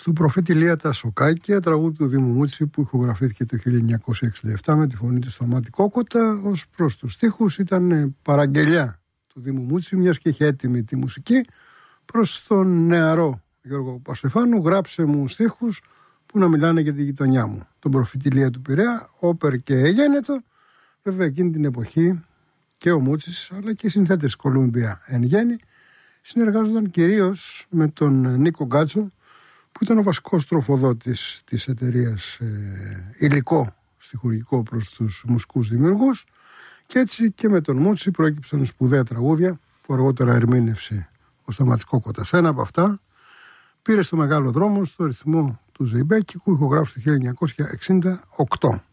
Στου Προφήτη Λία τα Σοκάκια, τραγούδι του Δήμου Μούτσι που ηχογραφήθηκε το 1967 με τη φωνή του Σταμάτη Κόκοτα. Ως προς τους στίχους ήταν παραγγελιά του Δήμου Μούτσι, μιας και είχε έτοιμη τη μουσική, προς τον νεαρό Γιώργο Παστεφάνου: γράψε μου στίχους που να μιλάνε για τη γειτονιά μου. Τον Προφήτη Λία του Πειραιά, όπερ και γένετο. Βέβαια εκείνη την εποχή και ο Μούτσης αλλά και οι συνθέτες Κολούμπια εν γέννη συνεργάζονταν κυρίως με τον Νίκο Γκάτσο, που ήταν ο βασικός τροφοδότης της εταιρείας υλικό στιχουργικό προς τους μουσικούς δημιουργούς, και έτσι και με τον Μούτσι προέκυψαν σπουδαία τραγούδια που αργότερα ερμήνευσε ο Σταμάτης Κόκοτας. Ένα από αυτά πήρε στο μεγάλο δρόμο στο ρυθμό του Ζεϊμπέκη, που ηχογράφησε το 1968.